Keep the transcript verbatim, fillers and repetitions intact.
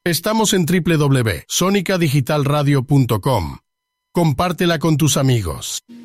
Estamos en doble u doble u doble u punto sonica digital radio punto com. Compártela con tus amigos.